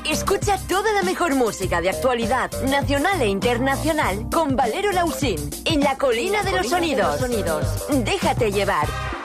Escucha toda la mejor música de actualidad nacional e internacional con Valero Lausín en La Colina de los Sonidos. Déjate llevar.